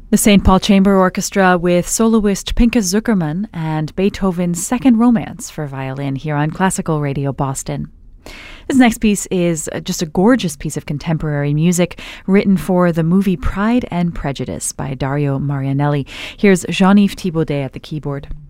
The St. Paul Chamber Orchestra with soloist Pinchas Zuckerman and Beethoven's Second Romance for violin here on Classical Radio Boston. This next piece is just a gorgeous piece of contemporary music written for the movie Pride and Prejudice by Dario Marianelli. Here's Jean-Yves Thibaudet at the keyboard.